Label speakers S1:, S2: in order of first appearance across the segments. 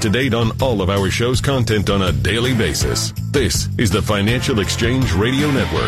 S1: to date on all of our show's content on a daily basis. This is the Financial Exchange Radio Network.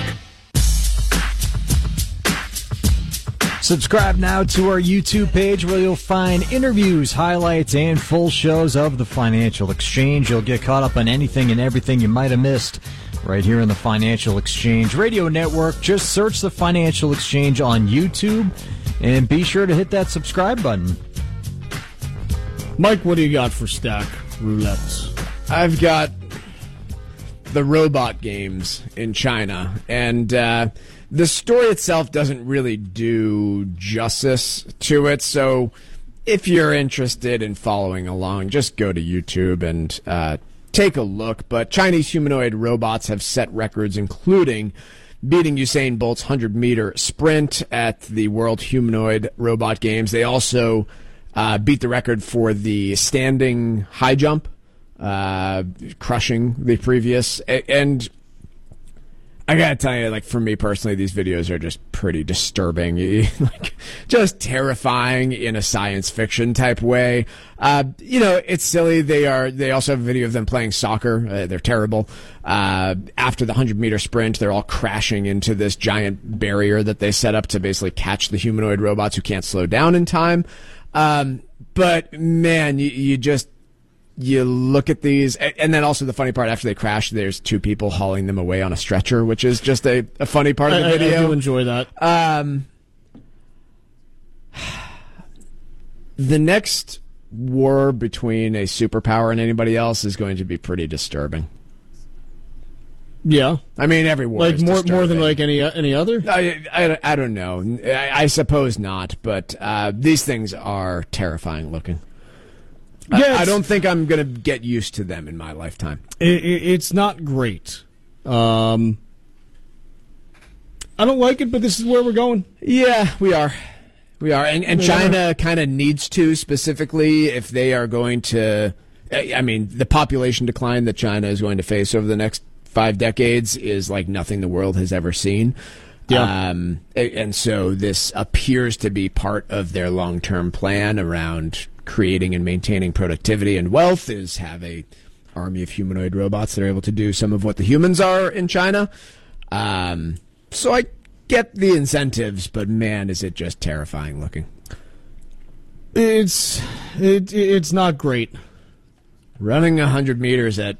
S2: Subscribe now to our YouTube page where you'll find interviews, highlights, and full shows of the Financial Exchange. You'll get caught up on anything and everything you might have missed right here in the Financial Exchange Radio Network. Just search the Financial Exchange on YouTube and be sure to hit that subscribe button.
S3: Mike, what do you got for Stack Roulettes?
S4: I've got the robot games in China, and the story itself doesn't really do justice to it, so if you're interested in following along, just go to YouTube and take a look. But Chinese humanoid robots have set records, including beating Usain Bolt's 100-meter sprint at the World Humanoid Robot Games. They also beat the record for the standing high jump, crushing the previous. And I gotta tell you, like, for me personally, these videos are just pretty disturbing, like just terrifying in a science fiction type way. It's silly. They also have a video of them playing soccer. They're terrible. After the 100-meter sprint, they're all crashing into this giant barrier that they set up to basically catch the humanoid robots who can't slow down in time. But man, you look at these, and then also the funny part, after they crash, there's two people hauling them away on a stretcher, which is just a funny part of the video.
S3: I do enjoy that.
S4: The next war between a superpower and anybody else is going to be pretty disturbing.
S3: Yeah.
S4: I mean, every war is disturbing.
S3: More than like any other?
S4: I don't know. I suppose not, but these things are terrifying looking. I don't think I'm going to get used to them in my lifetime.
S3: It's not great. I don't like it, but this is where we're going.
S4: Yeah, we are. And China kind of needs to, specifically, if they are going to... I mean, the population decline that China is going to face over the next 5 decades is like nothing the world has ever seen.
S3: Yeah.
S4: And so this appears to be part of their long-term plan around creating and maintaining productivity and wealth, is have a army of humanoid robots that are able to do some of what the humans are in China. So I get the incentives, but man, is it just terrifying looking.
S3: It's not great.
S4: Running 100 meters at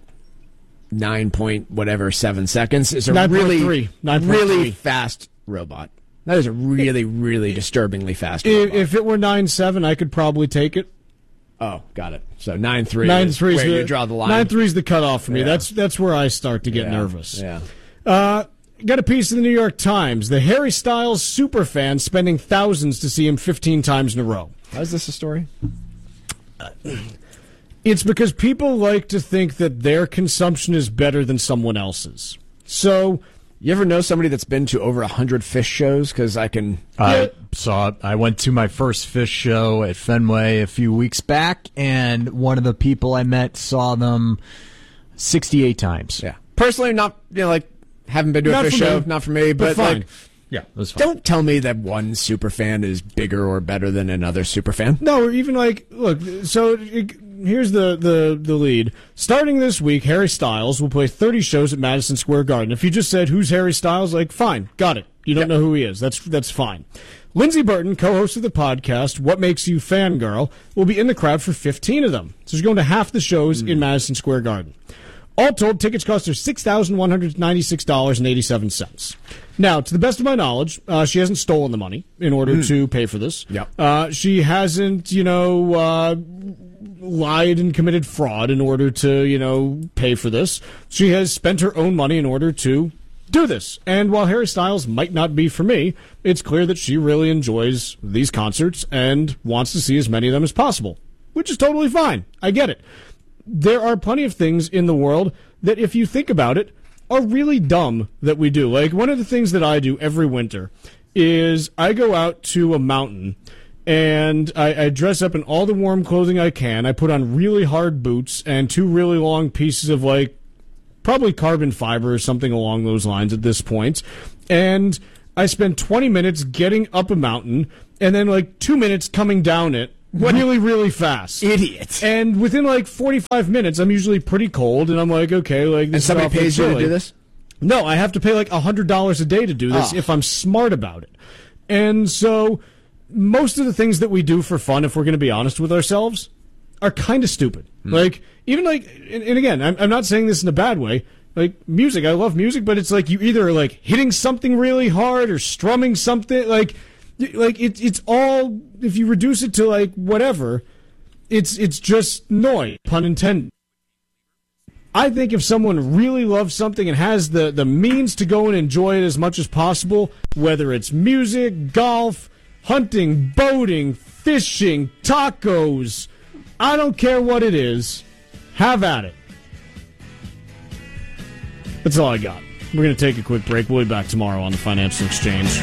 S4: 7 seconds is a
S3: 9.3.
S4: really fast robot. That is a really, really disturbingly fast robot.
S3: If it were 9.7, I could probably take it.
S4: Oh, got it. So 9.3 is where you draw the line.
S3: 9.3 is the cutoff for me.
S4: Yeah.
S3: That's where I start to get nervous.
S4: Yeah.
S3: Got a piece in the New York Times. The Harry Styles superfan spending thousands to see him 15 times in a row.
S4: How is this a story?
S3: It's because people like to think that their consumption is better than someone else's. So,
S4: you ever know somebody that's been to over 100 Fish shows? Because I can...
S2: I went to my first Fish show at Fenway a few weeks back, and one of the people I met saw them 68 times.
S4: Yeah. Personally, not, haven't been to a Fish show. Not for me, but
S3: fine.
S4: like...
S2: Yeah, it was fun.
S4: Don't tell me that one superfan is bigger or better than another superfan.
S3: No, or even look, so here's the lead. Starting this week, Harry Styles will play 30 shows at Madison Square Garden. If you just said, who's Harry Styles? Fine, got it. You don't know who he is. That's fine. Lindsey Burton, co-host of the podcast, What Makes You Fangirl, will be in the crowd for 15 of them. So she's going to half the shows in Madison Square Garden. All told, tickets cost her $6,196.87. Now, to the best of my knowledge, she hasn't stolen the money in order to pay for this.
S4: Yep.
S3: She hasn't, lied and committed fraud in order to, pay for this. She has spent her own money in order to do this. And while Harry Styles might not be for me, it's clear that she really enjoys these concerts and wants to see as many of them as possible, which is totally fine. I get it. There are plenty of things in the world that, if you think about it, are really dumb that we do. Like, one of the things that I do every winter is I go out to a mountain and I dress up in all the warm clothing I can. I put on really hard boots and 2 really long pieces of, probably carbon fiber or something along those lines at this point. And I spend 20 minutes getting up a mountain and then, 2 minutes coming down it really, really fast.
S4: Idiot.
S3: And within like 45 minutes, I'm usually pretty cold, and I'm like, okay, like this.
S4: And somebody pays you to do this?
S3: No, I have to pay like $100 a day to do this if I'm smart about it. And so most of the things that we do for fun, if we're going to be honest with ourselves, are kind of stupid. Like, even like, and again, I'm not saying this in a bad way. Like, music, I love music, but it's like you either like hitting something really hard or strumming something. Like it's all, if you reduce it to like whatever, it's just noise, pun intended. I think if someone really loves something and has the means to go and enjoy it as much as possible, whether it's music, golf, hunting, boating, fishing, tacos, I don't care what it is, have at it. That's all I got. We're going to take a quick break. We'll be back tomorrow on the Financial Exchange.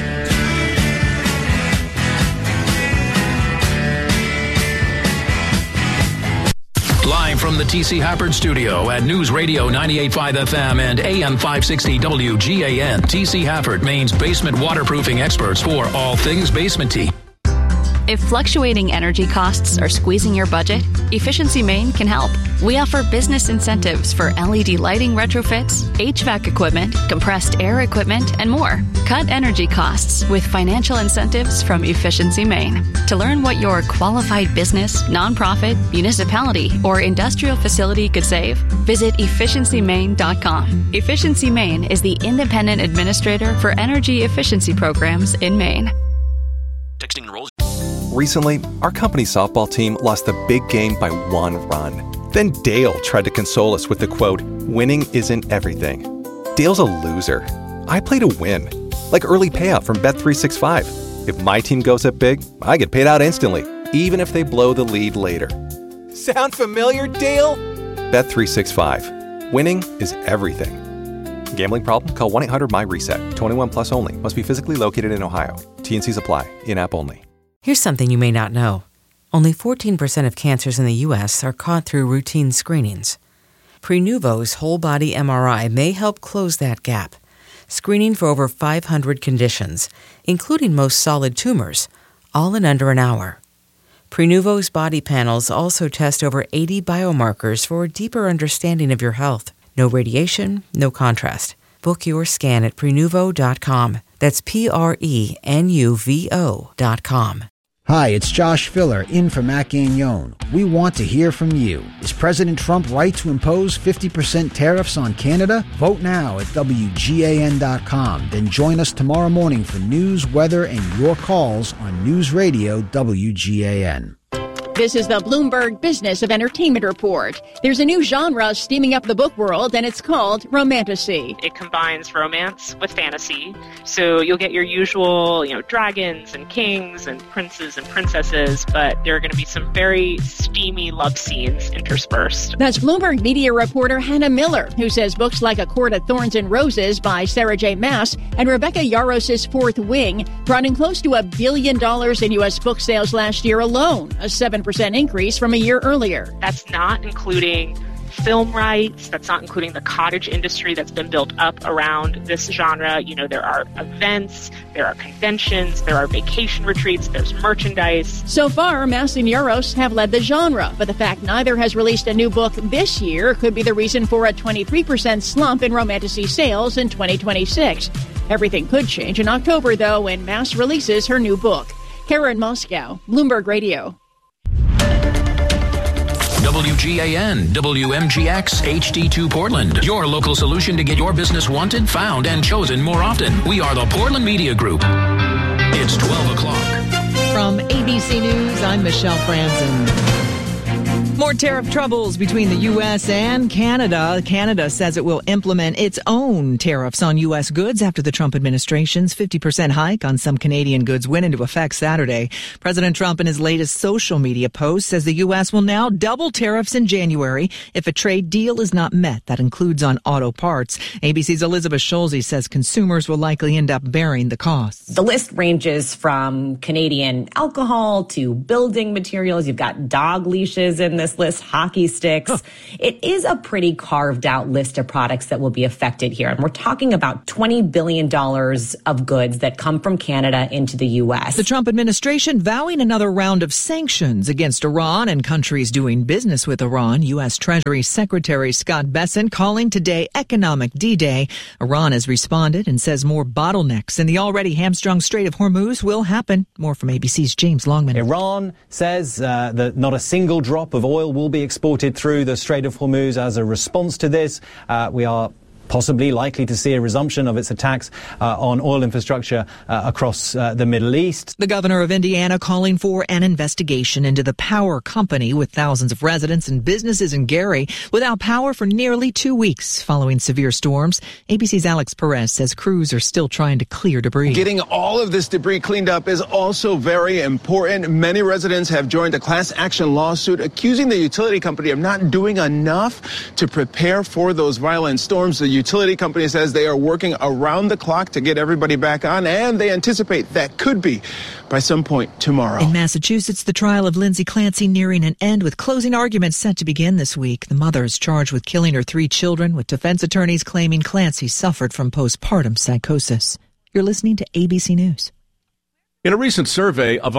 S5: Live from the T.C. Hafford Studio at News Radio 98.5 FM and AM 560 WGAN. T.C. Hafford, Maine's basement waterproofing experts for all things basement-y.
S6: If fluctuating energy costs are squeezing your budget, Efficiency Maine can help. We offer business incentives for LED lighting retrofits, HVAC equipment, compressed air equipment, and more. Cut energy costs with financial incentives from Efficiency Maine. To learn what your qualified business, nonprofit, municipality, or industrial facility could save, visit efficiencymaine.com. Efficiency Maine is the independent administrator for energy efficiency programs in Maine.
S7: Texting enrolls. Recently, our company softball team lost the big game by 1 run. Then Dale tried to console us with the quote, "Winning isn't everything." Dale's a loser. I play to win. Like early payout from Bet365. If my team goes up big, I get paid out instantly, even if they blow the lead later. Sound familiar, Dale? Bet365. Winning is everything. Gambling problem? Call 1-800-MY-RESET. 21 plus only. Must be physically located in Ohio. T&Cs apply. In-app only.
S8: Here's something you may not know. Only 14% of cancers in the U.S. are caught through routine screenings. Prenuvo's whole-body MRI may help close that gap, screening for over 500 conditions, including most solid tumors, all in under an hour. Prenuvo's body panels also test over 80 biomarkers for a deeper understanding of your health. No radiation, no contrast. Book your scan at Prenuvo.com. That's Prenuvo.com.
S9: Hi, it's Josh Filler, in for Matt Gagnon. We want to hear from you. Is President Trump right to impose 50% tariffs on Canada? Vote now at WGAN.com. Then join us tomorrow morning for news, weather, and your calls on News Radio WGAN.
S10: This is the Bloomberg Business of Entertainment Report. There's a new genre steaming up the book world, and it's called romantasy.
S11: It combines romance with fantasy. So you'll get your usual, dragons and kings and princes and princesses, but there are going to be some very steamy love scenes interspersed.
S10: That's Bloomberg media reporter Hannah Miller, who says books like A Court of Thorns and Roses by Sarah J. Maas and Rebecca Yarros' Fourth Wing brought in close to $1 billion in U.S. book sales last year alone, a 7% increase from a year earlier.
S11: That's not including film rights. That's not including the cottage industry that's been built up around this genre. There are events, there are conventions, there are vacation retreats, there's merchandise.
S10: So far, Maas and Yarros have led the genre, but the fact neither has released a new book this year could be the reason for a 23% slump in romantasy sales in 2026. Everything could change in October, though, when Maas releases her new book. Karen Moscow, Bloomberg Radio.
S5: WGAN, WMGX, HD2 Portland. Your local solution to get your business wanted, found, and chosen more often. We are the Portland Media Group. It's 12 o'clock.
S12: From ABC News, I'm Michelle Franzen. More tariff troubles between the U.S. and Canada. Canada says it will implement its own tariffs on U.S. goods after the Trump administration's 50% hike on some Canadian goods went into effect Saturday. President Trump, in his latest social media post, says the U.S. will now double tariffs in January if a trade deal is not met. That includes on auto parts. ABC's Elizabeth Schulze says consumers will likely end up bearing the costs.
S13: The list ranges from Canadian alcohol to building materials. You've got dog leashes in this list hockey sticks. It is a pretty carved out list of products that will be affected here. And we're talking about $20 billion of goods that come from Canada into the U.S.
S12: The Trump administration vowing another round of sanctions against Iran and countries doing business with Iran. U.S. Treasury Secretary Scott Bessent calling today economic D-Day. Iran has responded and says more bottlenecks in the already hamstrung Strait of Hormuz will happen. More from ABC's James Longman.
S14: Iran says that not a single drop of oil will be exported through the Strait of Hormuz as a response to this. We are possibly likely to see a resumption of its attacks on oil infrastructure across the Middle East.
S12: The governor of Indiana calling for an investigation into the power company with thousands of residents and businesses in Gary without power for nearly 2 weeks following severe storms. ABC's Alex Perez says crews are still trying to clear debris.
S15: Getting all of this debris cleaned up is also very important. Many residents have joined a class action lawsuit accusing the utility company of not doing enough to prepare for those violent storms. The utility company says they are working around the clock to get everybody back on, and they anticipate that could be by some point tomorrow.
S12: In Massachusetts, the trial of Lindsay Clancy nearing an end with closing arguments set to begin this week. The mother is charged with killing her 3 children, with defense attorneys claiming Clancy suffered from postpartum psychosis. You're listening to ABC News.
S16: In a recent survey of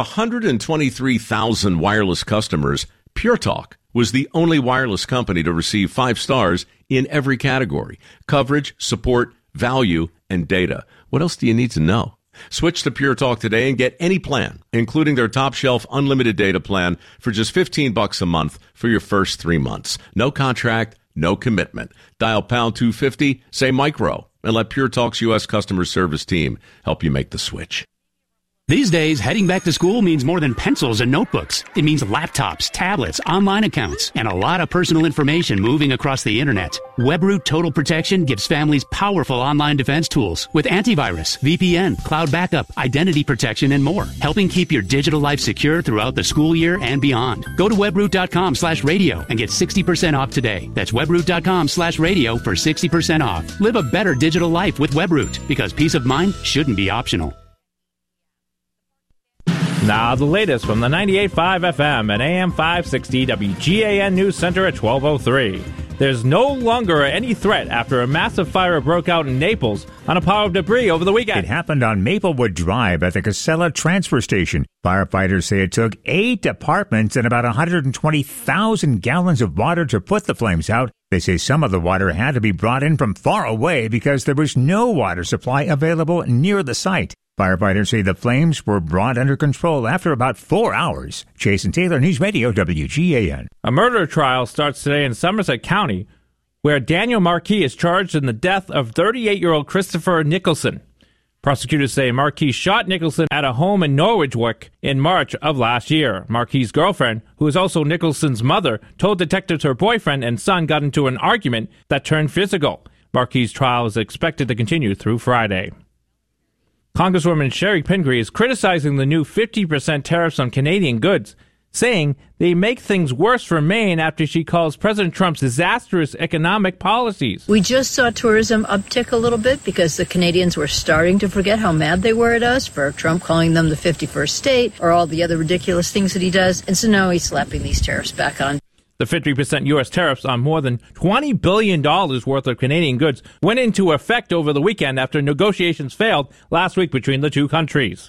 S16: 123,000 wireless customers, Pure Talk was the only wireless company to receive 5 stars in every category: coverage, support, value, and data. What else do you need to know? Switch to Pure Talk today and get any plan, including their top shelf unlimited data plan, for just $15 a month for your first 3 months. No contract, no commitment. Dial pound 250, say micro, and let Pure Talk's U.S. customer service team help you make the switch.
S17: These days, heading back to school means more than pencils and notebooks. It means laptops, tablets, online accounts, and a lot of personal information moving across the internet. WebRoot Total Protection gives families powerful online defense tools with antivirus, VPN, cloud backup, identity protection, and more, helping keep your digital life secure throughout the school year and beyond. Go to webroot.com/radio and get 60% off today. That's webroot.com/radio for 60% off. Live a better digital life with WebRoot, because peace of mind shouldn't be optional.
S18: Now the latest from the 98.5 FM and AM 560 WGAN News Center at 12:03. There's no longer any threat after a massive fire broke out in Naples on a pile of debris over the weekend.
S19: It happened on Maplewood Drive at the Casella transfer station. Firefighters say it took 8 apartments and about 120,000 gallons of water to put the flames out. They say some of the water had to be brought in from far away because there was no water supply available near the site. Firefighters say the flames were brought under control after about 4 hours. Jason Taylor, News Radio, WGAN.
S18: A murder trial starts today in Somerset County, where Daniel Marquis is charged in the death of 38-year-old Christopher Nicholson. Prosecutors say Marquis shot Nicholson at a home in Norwich in March of last year. Marquis' girlfriend, who is also Nicholson's mother, told detectives her boyfriend and son got into an argument that turned physical. Marquis' trial is expected to continue through Friday. Congresswoman Sherry Pingree is criticizing the new 50% tariffs on Canadian goods, saying they make things worse for Maine after she calls President Trump's disastrous economic policies.
S20: We just saw tourism uptick a little bit because the Canadians were starting to forget how mad they were at us for Trump calling them the 51st state or all the other ridiculous things that he does. And so now he's slapping these tariffs back on.
S18: The 50% U.S. tariffs on more than $20 billion worth of Canadian goods went into effect over the weekend after negotiations failed last week between the two countries.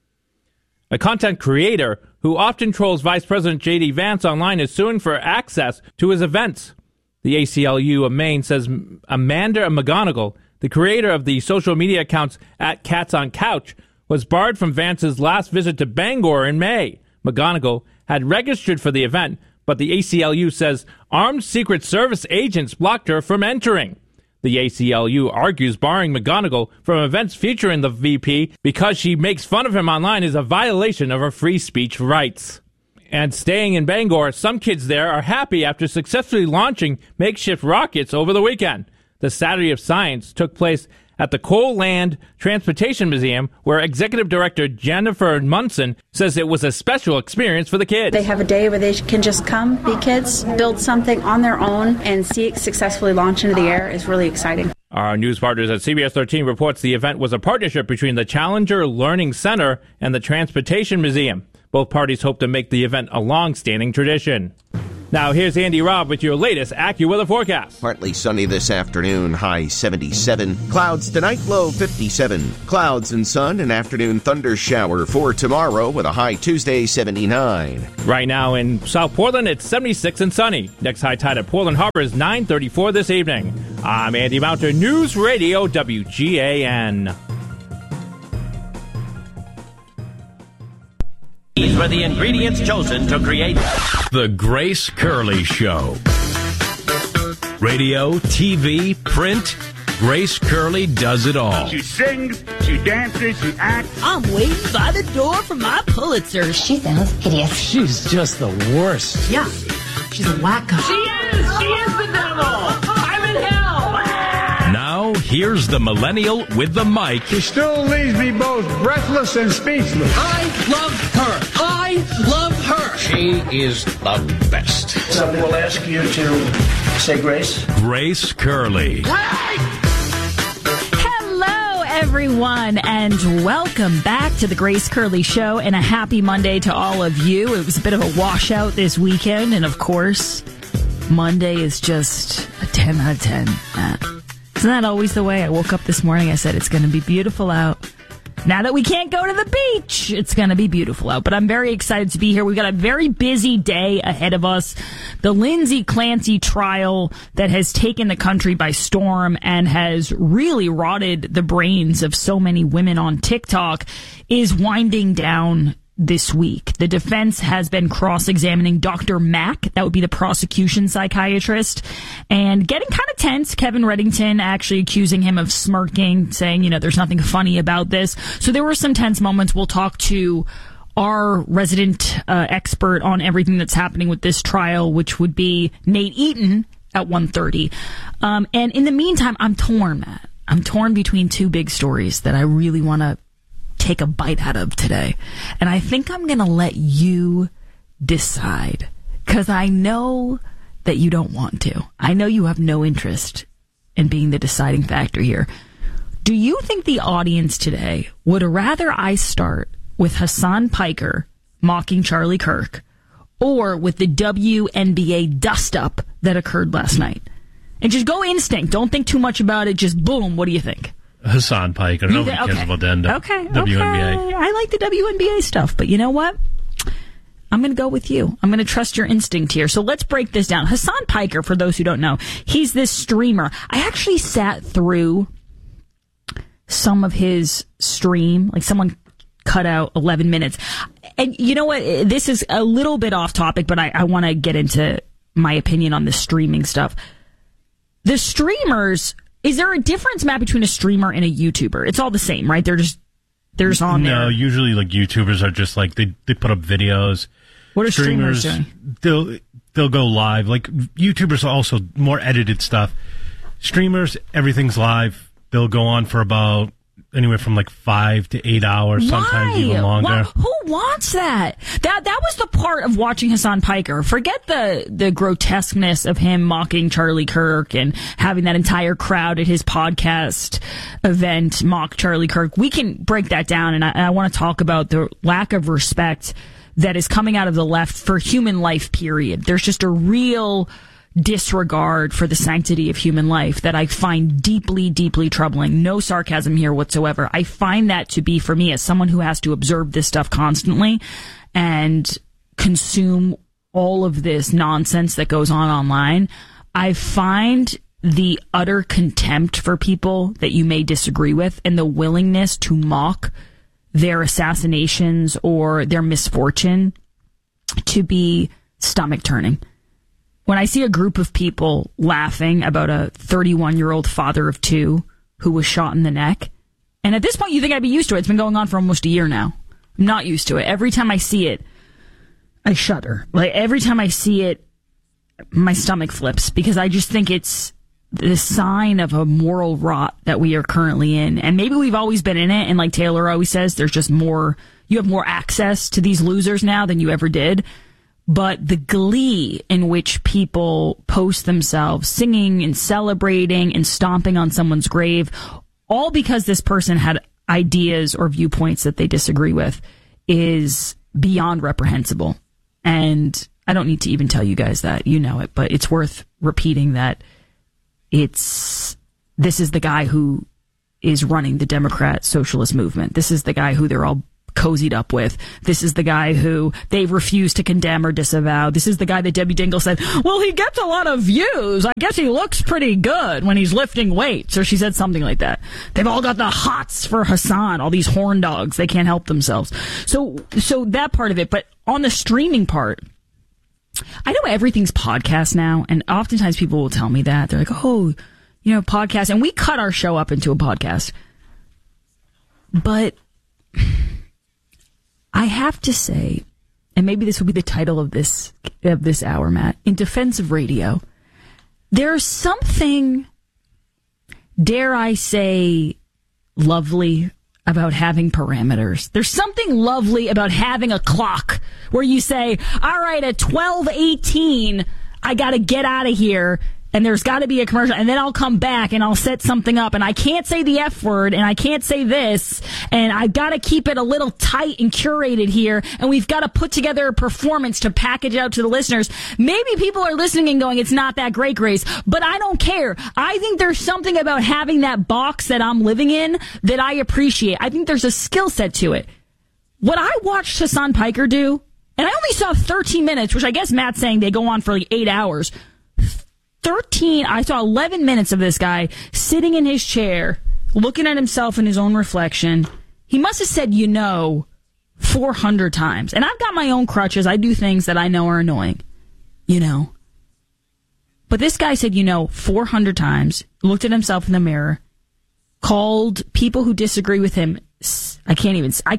S18: A content creator who often trolls Vice President J.D. Vance online is suing for access to his events. The ACLU of Maine says Amanda McGonigal, the creator of the social media accounts at Cats on Couch, was barred from Vance's last visit to Bangor in May. McGonigal had registered for the event, but the ACLU says armed Secret Service agents blocked her from entering. The ACLU argues barring McGonigal from events featuring the VP because she makes fun of him online is a violation of her free speech rights. And staying in Bangor, some kids there are happy after successfully launching makeshift rockets over the weekend. The Saturday of Science took place at the Coal Land Transportation Museum, where Executive Director Jennifer Munson says it was a special experience for the kids.
S21: They have a day where they can just come, be kids, build something on their own, and see it successfully launch into the air is really exciting.
S18: Our news partners at CBS 13 reports the event was a partnership between the Challenger Learning Center and the Transportation Museum. Both parties hope to make the event a long-standing tradition. Now here's Andy Robb with your latest AccuWeather forecast.
S1: Partly sunny this afternoon, high 77. Clouds tonight, low 57. Clouds and sun, an afternoon thunder shower for tomorrow with a high Tuesday 79.
S18: Right now in South Portland, it's 76 and sunny. Next high tide at Portland Harbor is 9:34 this evening. I'm Andy Mounter, News Radio WGAN.
S22: These were the ingredients chosen to create
S5: The Grace Curley Show. Radio, TV, print, Grace Curley does it all.
S23: She sings, she dances, she acts.
S24: I'm waiting by the door for my Pulitzer.
S25: She sounds hideous.
S26: She's just the worst.
S24: Yeah, she's a wacko.
S22: She is the devil. I'm in hell.
S5: Now, here's the millennial with the mic.
S23: She still leaves me both breathless and speechless.
S24: I love her. I love her.
S22: She is the best.
S27: Somebody will ask you to say grace.
S5: Grace Curley.
S28: Hello, everyone, and welcome back to the Grace Curley Show, and a happy Monday to all of you. It was a bit of a washout this weekend, and of course, Monday is just a 10 out of 10. Isn't that always the way? I woke up this morning, I said, it's going to be beautiful out. Now that we can't go to the beach, it's going to be beautiful out. But I'm very excited to be here. We've got a very busy day ahead of us. The Lindsay Clancy trial that has taken the country by storm and has really rotted the brains of so many women on TikTok is winding down this week. The defense has been cross-examining Dr. Mack, that would be the prosecution psychiatrist, and getting kind of tense. Kevin Reddington actually accusing him of smirking, saying, there's nothing funny about this. So there were some tense moments. We'll talk to our resident expert on everything that's happening with this trial, which would be Nate Eaton at 1:30. And in the meantime, I'm torn, Matt. I'm torn between two big stories that I really want to take a bite out of today. And I think I'm going to let you decide, because I know that you don't want to. I know you have no interest in being the deciding factor here. Do you think the audience today would rather I start with Hassan Piker mocking Charlie Kirk or with the WNBA dust-up that occurred last night? And just go instinct. Don't think too much about it. Just boom. What do you think?
S29: Hassan Piker. Nobody cares about the WNBA.
S28: I like the WNBA stuff, but you know what? I'm going to go with you. I'm going to trust your instinct here. So let's break this down. Hassan Piker, for those who don't know, he's this streamer. I actually sat through some of his stream, like someone cut out 11 minutes. And you know what? This is a little bit off topic, but I want to get into my opinion on the streaming stuff. The streamers... Is there a difference, Matt, between a streamer and a YouTuber? It's all the same, right? They're just on there.
S29: No, usually like YouTubers are just like they put up videos.
S28: What are streamers doing?
S29: They'll go live. Like YouTubers are also more edited stuff. Streamers, everything's live. They'll go on for about anywhere from like 5 to 8 hours, sometimes even longer.
S28: Why? Who wants that? That was the part of watching Hassan Piker. Forget the grotesqueness of him mocking Charlie Kirk and having that entire crowd at his podcast event mock Charlie Kirk. We can break that down, and I want to talk about the lack of respect that is coming out of the left for human life, period. There's just a real disregard for the sanctity of human life that I find deeply, deeply troubling. No sarcasm here whatsoever. I find that to be, for me, as someone who has to observe this stuff constantly and consume all of this nonsense that goes on online, I find the utter contempt for people that you may disagree with and the willingness to mock their assassinations or their misfortune to be stomach-turning. When I see a group of people laughing about a 31-year-old father of two who was shot in the neck, and at this point you think I'd be used to it. It's been going on for almost a year now. I'm not used to it. Every time I see it, I shudder. Like, every time I see it, my stomach flips, because I just think it's the sign of a moral rot that we are currently in. And maybe we've always been in it, and like Taylor always says, there's just more, you have more access to these losers now than you ever did. But the glee in which people post themselves singing and celebrating and stomping on someone's grave, all because this person had ideas or viewpoints that they disagree with, is beyond reprehensible. And I don't need to even tell you guys that. You know it, but it's worth repeating that this is the guy who is running the Democrat socialist movement. This is the guy who they're all cozied up with. This is the guy who they refuse to condemn or disavow. This is the guy that Debbie Dingell said, well, he gets a lot of views. I guess he looks pretty good when he's lifting weights. Or she said something like that. They've all got the hots for Hassan, all these horn dogs. They can't help themselves. So that part of it. But on the streaming part, I know everything's podcast now, and oftentimes people will tell me that. They're like, oh, podcast. And we cut our show up into a podcast. But I have to say, and maybe this will be the title of this hour, Matt, in defense of radio, there's something, dare I say, lovely about having parameters. There's something lovely about having a clock where you say, all right, at 12:18, I got to get out of here. And there's got to be a commercial, and then I'll come back and I'll set something up, and I can't say the F word, and I can't say this, and I've got to keep it a little tight and curated here, and we've got to put together a performance to package out to the listeners. Maybe people are listening and going, it's not that great, Grace, but I don't care. I think there's something about having that box that I'm living in that I appreciate. I think there's a skill set to it. What I watched Hassan Piker do, and I only saw 13 minutes, which I guess Matt's saying they go on for like 8 hours. I saw 11 minutes of this guy sitting in his chair, looking at himself in his own reflection. He must have said, 400 times. And I've got my own crutches. I do things that I know are annoying, But this guy said, 400 times, looked at himself in the mirror, called people who disagree with him. I can't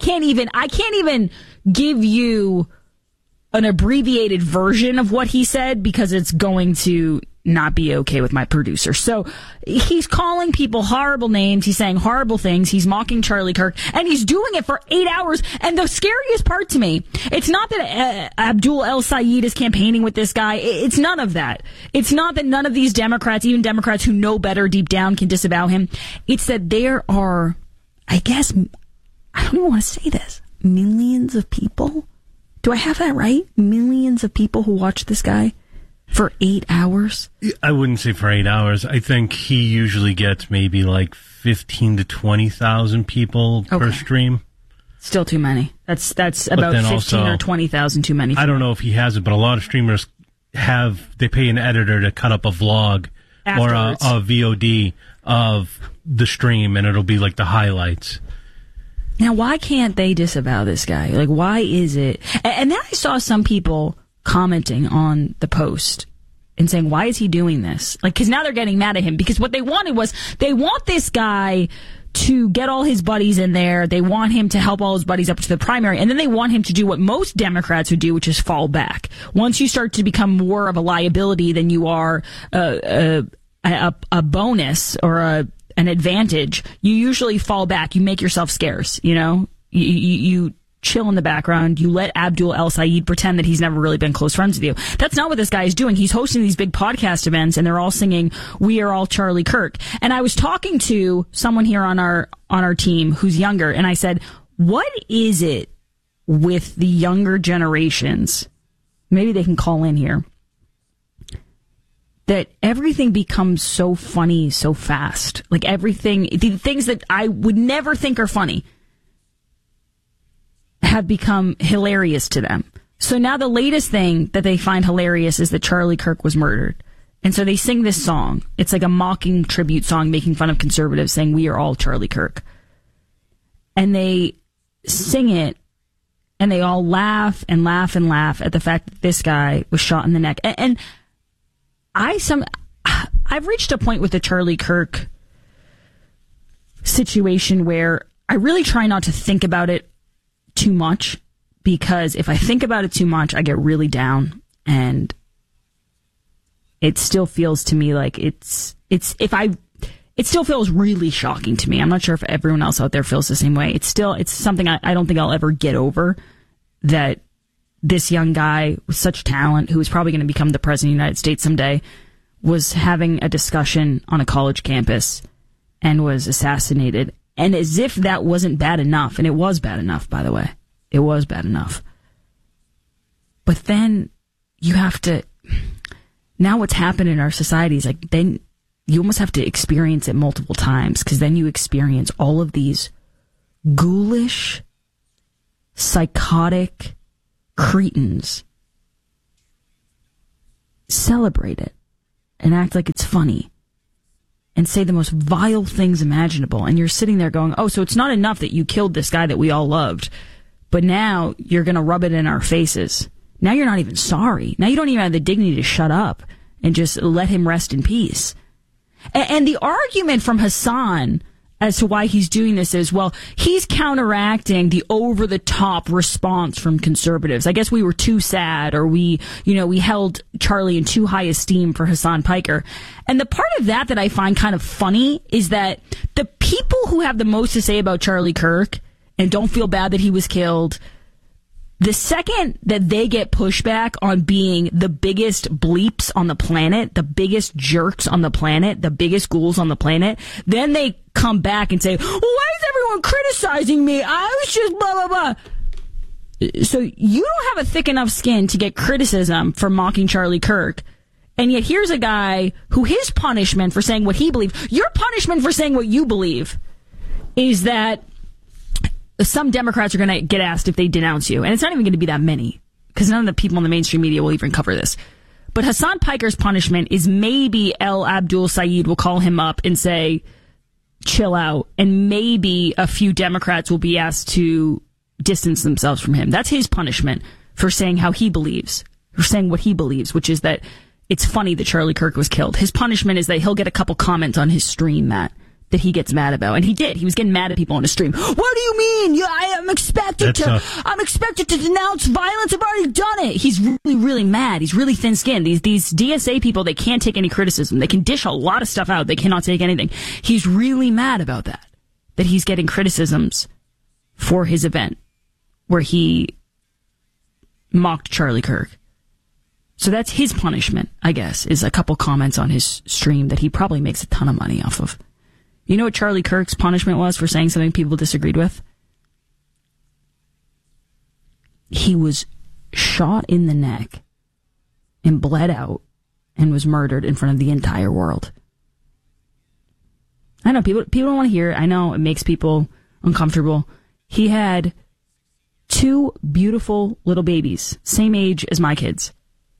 S28: even give you an abbreviated version of what he said because it's going to not be okay with my producer. So he's calling people horrible names. He's saying horrible things. He's mocking Charlie Kirk, and he's doing it for 8 hours. And the scariest part to me, it's not that Abdul El Sayed is campaigning with this guy. It's none of that. It's not that none of these Democrats, even Democrats who know better deep down, can disavow him. It's that there are, I guess, I don't even want to say this, millions of people. Do I have that right? Millions of people who watch this guy for 8 hours?
S29: I wouldn't say for 8 hours. I think he usually gets maybe like 15 to 20,000 people per stream.
S28: Still too many. That's about 15 or 20,000 too many.
S29: I don't know if he has it, but a lot of streamers they pay an editor to cut up a vlog afterwards, or a VOD of the stream, and it'll be like the highlights.
S28: Now, why can't they disavow this guy? Like, why is it? And then I saw some people commenting on the post and saying, why is he doing this? Like, because now they're getting mad at him because what they wanted was they want this guy to get all his buddies in there. They want him to help all his buddies up to the primary. And then they want him to do what most Democrats would do, which is fall back. Once you start to become more of a liability than you are a bonus or an advantage, you usually fall back. You make yourself scarce, You chill in the background. You let Abdul El Sayed pretend that he's never really been close friends with you. That's not what this guy is doing. He's hosting these big podcast events, and they're all singing "We Are All Charlie Kirk." And I was talking to someone here on our team who's younger, and I said, "What is it with the younger generations? Maybe they can call in here. That everything becomes so funny so fast. Like everything, the things that I would never think are funny have become hilarious to them. So now the latest thing that they find hilarious is that Charlie Kirk was murdered. And so they sing this song. It's like a mocking tribute song making fun of conservatives, saying we are all Charlie Kirk. And they sing it, and they all laugh and laugh and laugh at the fact that this guy was shot in the neck. And I've reached a point with the Charlie Kirk situation where I really try not to think about it too much, because if I think about it too much, I get really down, and it still feels to me like it still feels really shocking to me. I'm not sure if everyone else out there feels the same way. It's something I don't think I'll ever get over, that this young guy with such talent, who is probably going to become the president of the United States someday, was having a discussion on a college campus and was assassinated. And as if that wasn't bad enough, and it was bad enough, by the way. It was bad enough. But then you have to, now what's happened in our society is like, then you almost have to experience it multiple times, because then you experience all of these ghoulish, psychotic cretins celebrate it and act like it's funny and say the most vile things imaginable. And you're sitting there going, oh, so it's not enough that you killed this guy that we all loved, but now you're going to rub it in our faces. Now you're not even sorry. Now you don't even have the dignity to shut up and just let him rest in peace. And the argument from Hassan as to why he's doing this is, well, he's counteracting the over-the-top response from conservatives. I guess we were too sad, or we held Charlie in too high esteem for Hassan Piker. And the part of that I find kind of funny is that the people who have the most to say about Charlie Kirk and don't feel bad that he was killed, the second that they get pushback on being the biggest bleeps on the planet, the biggest jerks on the planet, the biggest ghouls on the planet, then they come back and say, well, why is everyone criticizing me? I was just blah, blah, blah. So you don't have a thick enough skin to get criticism for mocking Charlie Kirk. And yet here's a guy who his punishment for saying what he believes, your punishment for saying what you believe, is that some Democrats are going to get asked if they denounce you. And it's not even going to be that many, because none of the people in the mainstream media will even cover this. But Hassan Piker's punishment is maybe El Abdul Sayed will call him up and say, chill out. And maybe a few Democrats will be asked to distance themselves from him. That's his punishment for saying how he believes, for saying what he believes, which is that it's funny that Charlie Kirk was killed. His punishment is that he'll get a couple comments on his stream, Matt, that he gets mad about. And he did. He was getting mad at people on his stream. What do you mean? I'm expected to denounce violence. I've already done it. He's really, really mad. He's really thin-skinned. These DSA people, they can't take any criticism. They can dish a lot of stuff out. They cannot take anything. He's really mad about that he's getting criticisms for his event where he mocked Charlie Kirk. So that's his punishment, I guess, is a couple comments on his stream that he probably makes a ton of money off of. You know what Charlie Kirk's punishment was for saying something people disagreed with? He was shot in the neck and bled out and was murdered in front of the entire world. I know people don't want to hear it. I know it makes people uncomfortable. He had 2 beautiful little babies, same age as my kids.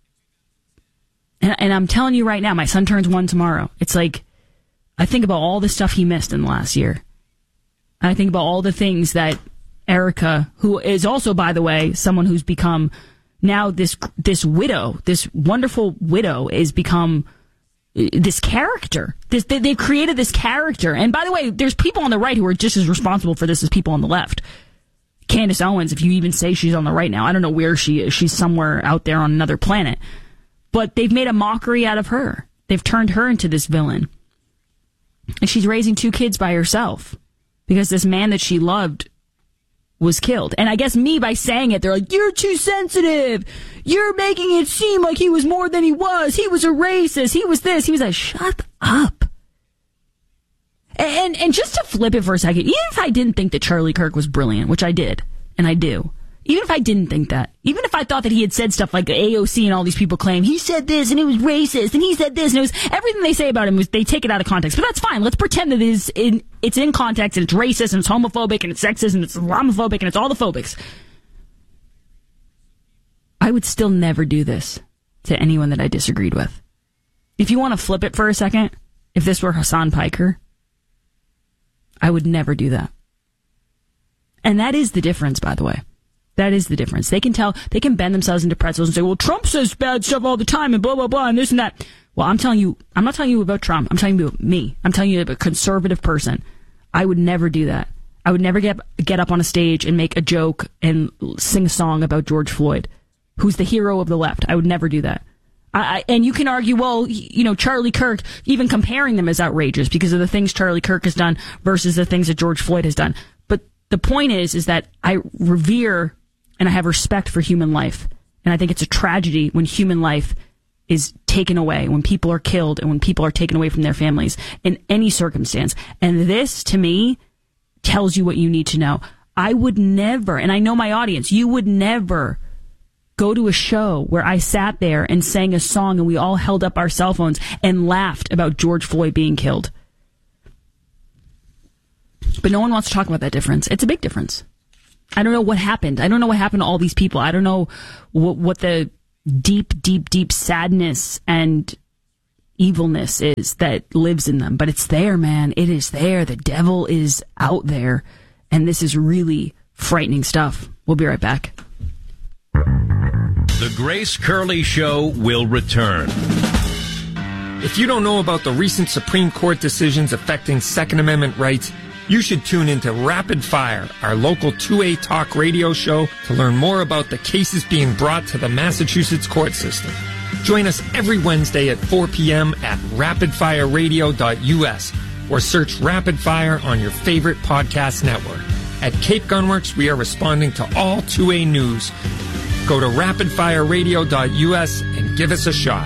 S28: And I'm telling you right now, my son turns 1 tomorrow. It's like, I think about all the stuff he missed in the last year. I think about all the things that Erica, who is also, by the way, someone who's become now this widow, this wonderful widow, is become this character. They've created this character. And by the way, there's people on the right who are just as responsible for this as people on the left. Candace Owens, if you even say she's on the right now, I don't know where she is. She's somewhere out there on another planet. But they've made a mockery out of her. They've turned her into this villain. And she's raising 2 kids by herself because this man that she loved was killed. And I guess me, by saying it, they're like, you're too sensitive. You're making it seem like he was more than he was. He was a racist. He was this. He was that. Shut up. And just to flip it for a second, even if I didn't think that Charlie Kirk was brilliant, which I did, and I do, even if I didn't think that, even if I thought that he had said stuff like AOC and all these people claim, he said this and it was racist and he said this and it was, everything they say about him was, they take it out of context. But that's fine. Let's pretend that it's in context and it's racist and it's homophobic and it's sexist and it's Islamophobic and it's all the phobics. I would still never do this to anyone that I disagreed with. If you want to flip it for a second, if this were Hassan Piker, I would never do that. And that is the difference, by the way. That is the difference. They can bend themselves into pretzels and say, well, Trump says bad stuff all the time and blah, blah, blah, and this and that. Well, I'm not telling you about Trump. I'm telling you about me. I'm telling you about a conservative person. I would never do that. I would never get up on a stage and make a joke and sing a song about George Floyd, who's the hero of the left. I would never do that. And you can argue, well, Charlie Kirk, even comparing them is outrageous because of the things Charlie Kirk has done versus the things that George Floyd has done. But the point is that I revere and I have respect for human life. And I think it's a tragedy when human life is taken away, when people are killed and when people are taken away from their families in any circumstance. And this, to me, tells you what you need to know. I would never, and I know my audience, you would never go to a show where I sat there and sang a song and we all held up our cell phones and laughed about George Floyd being killed. But no one wants to talk about that difference. It's a big difference. I don't know what happened. I don't know what happened to all these people. I don't know what the deep, deep, deep sadness and evilness is that lives in them. But it's there, man. It is there. The devil is out there. And this is really frightening stuff. We'll be right back.
S22: The Grace Curley Show will return.
S2: If you don't know about the recent Supreme Court decisions affecting Second Amendment rights, you should tune into Rapid Fire, our local 2A talk radio show, to learn more about the cases being brought to the Massachusetts court system. Join us every Wednesday at 4 p.m. at rapidfireradio.us or search Rapid Fire on your favorite podcast network. At Cape Gunworks, we are responding to all 2A news. Go to rapidfireradio.us and give us a shot.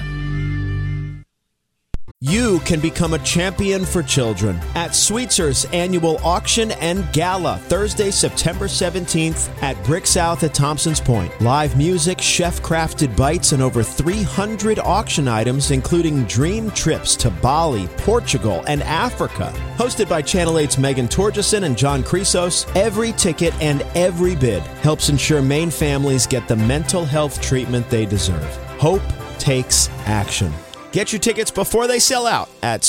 S3: You can become a champion for children at Sweetzer's annual auction and gala, Thursday, September 17th at Brick South at Thompson's Point. Live music, chef-crafted bites, and over 300 auction items, including dream trips to Bali, Portugal, and Africa. Hosted by Channel 8's Megan Torgeson and John Chrysos, every ticket and every bid helps ensure Maine families get the mental health treatment they deserve. Hope takes action. Get your tickets before they sell out at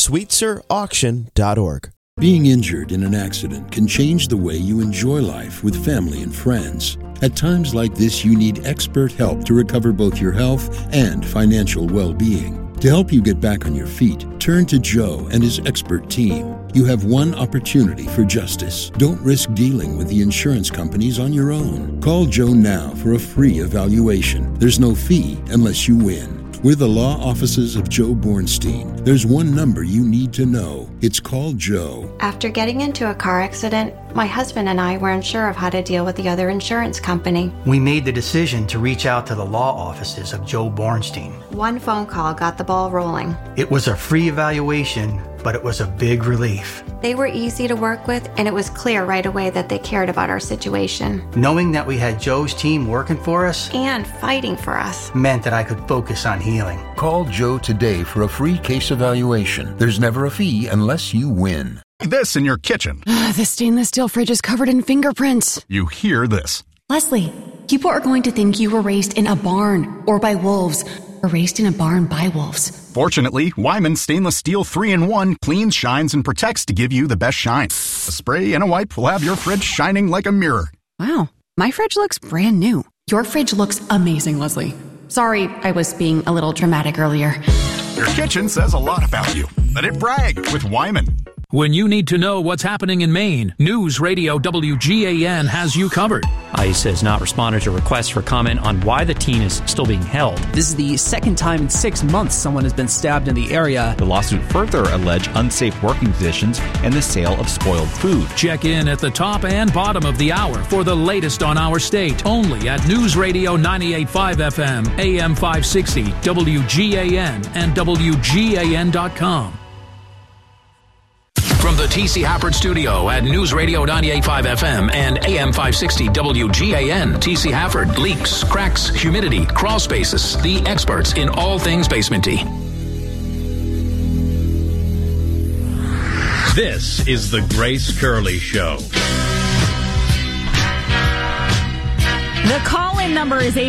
S3: SweetzerAuction.org.
S4: Being injured in an accident can change the way you enjoy life with family and friends. At times like this, you need expert help to recover both your health and financial well-being. To help you get back on your feet, turn to Joe and his expert team. You have one opportunity for justice. Don't risk dealing with the insurance companies on your own. Call Joe now for a free evaluation. There's no fee unless you win. We're the law offices of Joe Bornstein. There's one number you need to know. It's called Joe.
S6: After getting into a car accident, my husband and I weren't sure of how to deal with the other insurance company.
S7: We made the decision to reach out to the law offices of Joe Bornstein.
S6: One phone call got the ball rolling.
S7: It was a free evaluation, but it was a big relief.
S6: They were easy to work with, and it was clear right away that they cared about our situation.
S7: Knowing that we had Joe's team working for us
S6: and fighting for us
S7: meant that I could focus on healing.
S8: Call Joe today for a free case evaluation. There's never a fee unless you win.
S9: This in your kitchen.
S11: The stainless steel fridge is covered in fingerprints.
S9: You hear this.
S11: Leslie, people are going to think you were raised in a barn or by wolves, or raised in a barn by wolves.
S9: Fortunately, Wyman Stainless Steel 3-in-1 cleans, shines, and protects to give you the best shine. A spray and a wipe will have your fridge shining like a mirror.
S11: Wow, my fridge looks brand new. Your fridge looks amazing, Leslie. Sorry, I was being a little dramatic earlier.
S9: Your kitchen says a lot about you. Let it brag with Wyman.
S5: When you need to know what's happening in Maine, News Radio WGAN has you covered.
S25: ICE has not responded to requests for comment on why the teen is still being held.
S30: This is the second time in 6 months someone has been stabbed in the area.
S31: The lawsuit further alleged unsafe working conditions and the sale of spoiled food.
S5: Check in at the top and bottom of the hour for the latest on our state, only at News Radio 98.5 FM, AM 560, WGAN, and WGAN.com. From the T.C. Hafford Studio at News Radio 98.5 FM and AM 560 WGAN, T.C. Hafford, leaks, cracks, humidity, crawl spaces, the experts in all things basementy.
S22: This is the Grace Curley Show.
S28: The call-in number is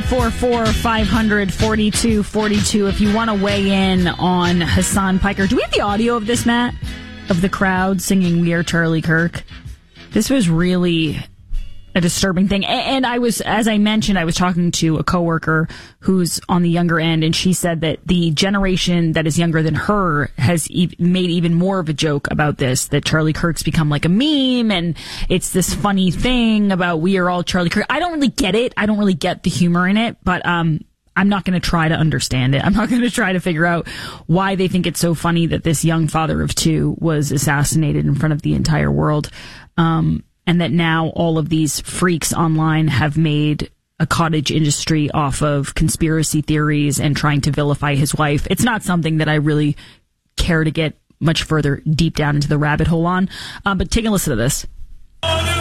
S28: 844-500-4242 if you want to weigh in on Hassan Piker. Do we have the audio of this, Matt? Of the crowd singing "We Are Charlie Kirk"? This was really a disturbing thing. And I was, as I mentioned, I was talking to a coworker who's on the younger end, and she said that the generation that is younger than her has made even more of a joke about this, that Charlie Kirk's become like a meme, and it's this funny thing about we are all Charlie Kirk. I don't really get it. I don't really get the humor in it, but I'm not going to try to understand it. I'm not going to try to figure out why they think it's so funny that this young father of two was assassinated in front of the entire world. And that now all of these freaks online have made a cottage industry off of conspiracy theories and trying to vilify his wife. It's not something that I really care to get much further deep down into the rabbit hole on. But take a listen to this.